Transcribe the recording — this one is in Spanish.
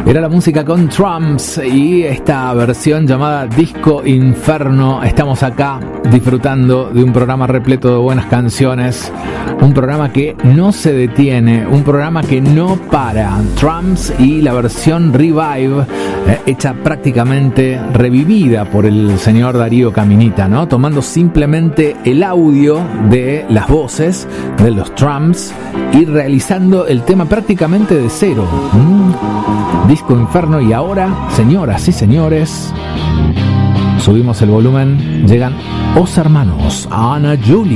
Era la música con Trumps y esta versión llamada Disco Inferno. Estamos acá disfrutando de un programa repleto de buenas canciones, un programa que no se detiene, un programa que no para. Trumps y la versión Revive, hecha prácticamente revivida por el señor Darío Caminita, ¿no? Tomando simplemente el audio de las voces de los Trumps y realizando el tema prácticamente de cero. Disco Inferno. Y ahora, señoras y señores, subimos el volumen. Llegan Os Hermanos, Ana Julia.